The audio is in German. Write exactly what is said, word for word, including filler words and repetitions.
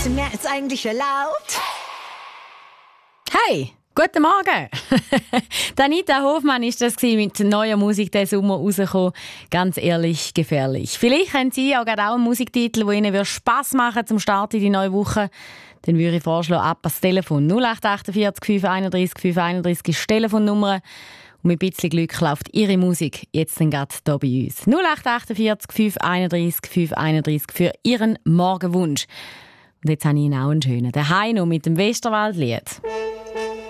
bisschen mehr als eigentlich erlaubt. Hey, guten Morgen! Anita Hofmann war das mit neuer Musik diesen Sommer rausgekommen. Ganz ehrlich, gefährlich. Vielleicht haben Sie auch gerade auch einen Musiktitel, der Ihnen Spass machen zum Start in die neue Woche. Dann würde ich vorschlagen, ab ans Telefon. null acht achtundvierzig fünf einunddreißig fünf einunddreißig ist die Telefonnummer. Und mit ein bisschen Glück läuft Ihre Musik jetzt dann gerade hier bei uns. null acht achtundvierzig fünf einunddreißig fünf einunddreißig für Ihren Morgenwunsch. Und jetzt habe ich Ihnen auch einen schönen. Der Heino mit dem Westerwaldlied.